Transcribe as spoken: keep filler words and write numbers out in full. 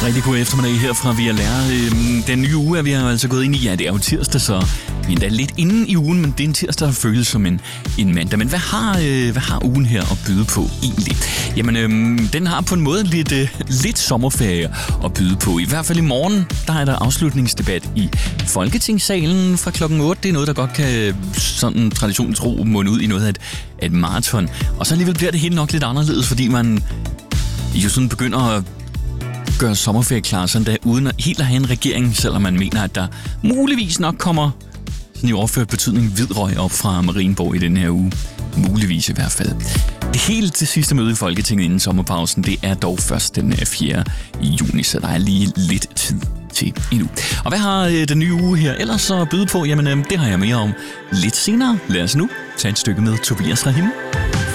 Rigtig god eftermiddag her fra V L R. Den nye uge er vi altså gået ind i. Ja, det er jo tirsdag, så vi er endda lidt inde i ugen, men det er en tirsdag, der føles som en, en mandag. Men hvad har, øh, hvad har ugen her at byde på egentlig? Jamen, øh, den har på en måde lidt, øh, lidt sommerferie at byde på. I hvert fald i morgen, der er der afslutningsdebat i Folketingssalen fra klokken otte. Det er noget, der godt kan sådan traditionen tro munde ud i noget af et, et maraton. Og så alligevel bliver det helt nok lidt anderledes, fordi man jo sådan begynder at gøre sommerferie klar sådan der, uden at helt at have en regering, selvom man mener, at der muligvis nok kommer sådan i overført betydning hvid røg op fra Marienborg i den her uge. Muligvis i hvert fald. Det helt til sidste møde i Folketinget inden sommerpausen, det er dog først den fjerde juni, så der er lige lidt tid til endnu. Og hvad har øh, den nye uge her ellers at byde på? Jamen, øh, det har jeg mere om lidt senere. Lad os nu tage et stykke med Tobias Rahim.